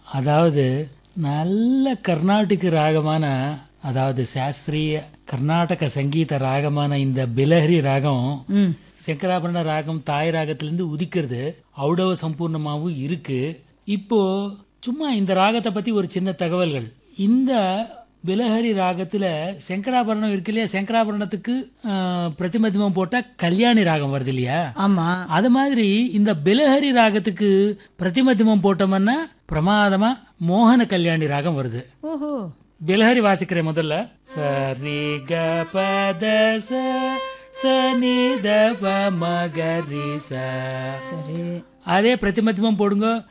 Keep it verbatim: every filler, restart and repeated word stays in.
அதாவது நல்ல கர்நாடிக் ராகமான, அதாவது சாஸ்திரிய கர்நாடக சங்கீத ராகமான இந்த பிலஹரி ராகம் சங்கராபரண ராகம் தாய் ராகத்திலிருந்து உதிக்கிறது ஔடவ சம்பூர்ணமாவும் இருக்கு. இப்போ சும்மா இந்த ராகத்தை பத்தி ஒரு சின்ன தகவல்கள். இந்த பிலஹரி ராகத்துல சங்கராபரணம் இருக்கு இல்லையா, சங்கராபரணத்துக்கு பிரதிமதிமம் போட்டா கல்யாணி ராகம் வருது இல்லையா, ஆமா. அது மாதிரி இந்த பிலஹரி ராகத்துக்கு பிரதிமதிமம் போட்டோம்னா பிரமாதமா மோகன கல்யாணி ராகம் வருது. ஓஹோ. பிலஹரி வாசிக்கிறேன் முதல்ல. சரி க பத ச சனி த ப ம க ரி ச. சரி. அதே பிரதிமதிமம் போடுங்க.